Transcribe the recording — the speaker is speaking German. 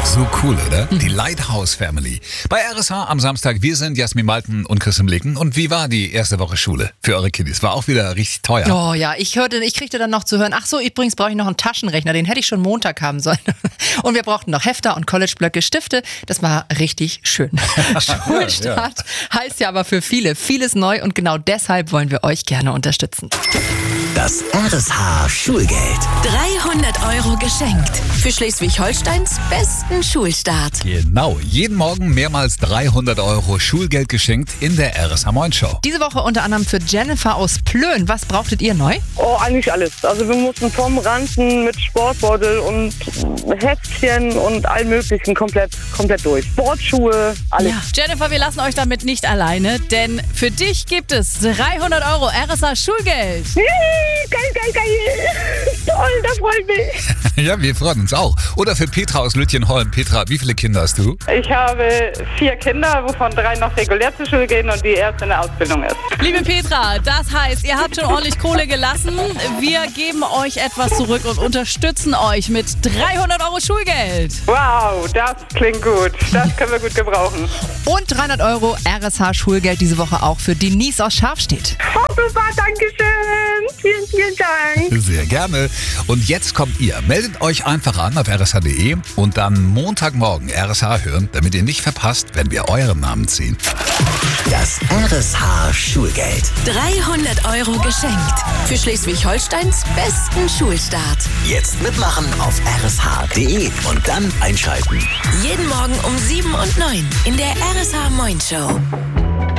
So cool, oder? Die Lighthouse Family. Bei RSH am Samstag, wir sind Jasmin Malten und Christian Blicken. Und wie war die erste Woche Schule für eure Kiddies? War auch wieder richtig teuer. Oh ja, ich kriegte dann noch zu hören, ach so, übrigens brauche ich noch einen Taschenrechner, den hätte ich schon Montag haben sollen. Und wir brauchten noch Hefter und Collegeblöcke, Stifte. Das war richtig schön. Schulstart heißt ja aber für viele vieles neu und genau deshalb wollen wir euch gerne unterstützen. Das RSH Schulgeld. 300 € geschenkt. Für Schleswig-Holsteins besten Schulstart. Genau, jeden Morgen mehrmals 300 € Schulgeld geschenkt in der RSH Moin Show. Diese Woche unter anderem für Jennifer aus Plön. Was brauchtet ihr neu? Oh, eigentlich alles. Also wir mussten vom Ranzen mit Sportbeutel und Heftchen und allem möglichen komplett durch. Sportschuhe, alles. Ja. Jennifer, wir lassen euch damit nicht alleine, denn für dich gibt es 300 € RSH Schulgeld. Geil. Toll, das freut mich. Ja, wir freuen uns auch. Oder für Petra aus Lütjenholm. Petra, wie viele Kinder hast du? Ich habe 4 Kinder, wovon 3 noch regulär zur Schule gehen und die erste in der Ausbildung ist. Liebe Petra, das heißt, ihr habt schon ordentlich Kohle gelassen. Wir geben euch etwas zurück und unterstützen euch mit 300 € Schulgeld. Wow, das klingt gut. Das können wir gut gebrauchen. Und 300 € RSH Schulgeld diese Woche auch für Denise aus Scharfstedt. Oh, super, Dankeschön. Vielen Dank. Sehr gerne. Und jetzt kommt ihr. Meldet euch einfach an auf rsh.de und dann Montagmorgen RSH hören, damit ihr nicht verpasst, wenn wir euren Namen ziehen. Das RSH Schulgeld. 300 € geschenkt. Für Schleswig-Holsteins besten Schulstart. Jetzt mitmachen auf rsh.de und dann einschalten. Jeden Morgen um 7 und 9 in der RSH Moin Show.